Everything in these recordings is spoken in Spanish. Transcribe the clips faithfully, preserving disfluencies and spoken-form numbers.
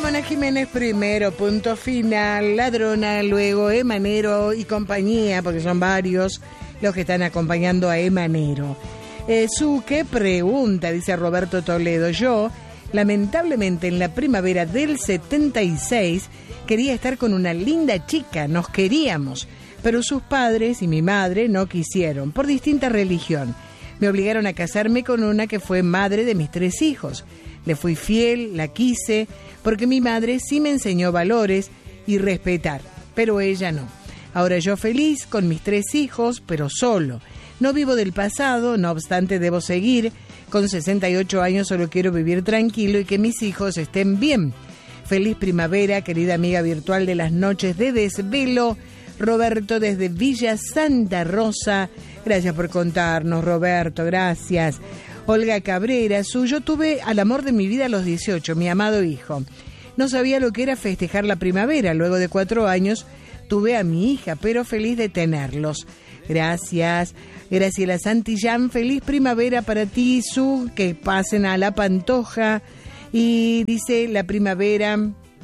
Ramona Jiménez primero, punto final, Ladrona, luego Emanero y compañía, porque son varios los que están acompañando a Emanero. Eh, su qué pregunta, dice Roberto Toledo. Yo, lamentablemente, en la primavera del setenta y seis, quería estar con una linda chica, nos queríamos, pero sus padres y mi madre no quisieron, por distinta religión. Me obligaron a casarme con una que fue madre de mis tres hijos. Le fui fiel, la quise, porque mi madre sí me enseñó valores y respetar, pero ella no. Ahora yo feliz con mis tres hijos, pero solo. No vivo del pasado, no obstante debo seguir. Con sesenta y ocho años solo quiero vivir tranquilo y que mis hijos estén bien. Feliz primavera, querida amiga virtual de las noches de desvelo. Roberto desde Villa Santa Rosa. Gracias por contarnos, Roberto, gracias. Olga Cabrera, su yo tuve al amor de mi vida a los dieciocho, mi amado hijo. No sabía lo que era festejar la primavera. Luego de cuatro años tuve a mi hija, pero feliz de tenerlos. Gracias. Graciela Santillán, feliz primavera para ti, su, que pasen a La Pantoja. Y dice la primavera...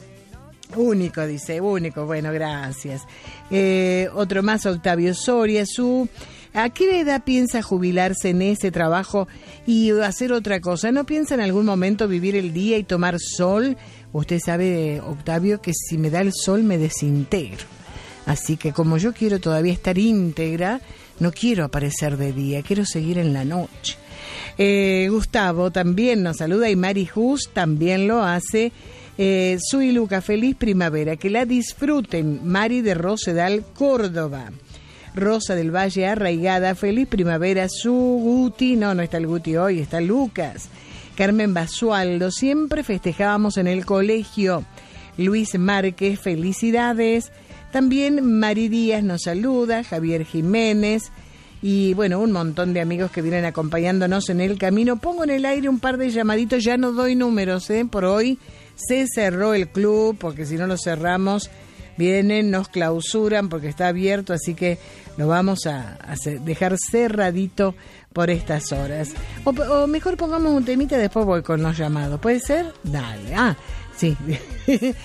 Único, dice, único. Bueno, gracias. Eh, otro más, Octavio Soria, su... ¿A qué edad piensa jubilarse en ese trabajo y hacer otra cosa? ¿No piensa en algún momento vivir el día y tomar sol? Usted sabe, Octavio, que si me da el sol me desintegro. Así que como yo quiero todavía estar íntegra, no quiero aparecer de día, quiero seguir en la noche. Eh, Gustavo también nos saluda y Mari Jus también lo hace. Eh, Su y Luca, feliz primavera, que la disfruten. Mari de Rosedal, Córdoba. Rosa del Valle Arraigada, feliz primavera. Su Guti, no, no está el Guti hoy, está Lucas. Carmen Basualdo, siempre festejábamos en el colegio. Luis Márquez, felicidades. También Mari Díaz nos saluda, Javier Jiménez y bueno, un montón de amigos que vienen acompañándonos en el camino. Pongo en el aire un par de llamaditos, ya no doy números, ¿eh? Por hoy se cerró el club, porque si no lo cerramos, vienen, nos clausuran porque está abierto, así que lo vamos a, a dejar cerradito por estas horas. O, o mejor pongamos un temita, después voy con los llamados. ¿Puede ser? Dale. Ah, sí.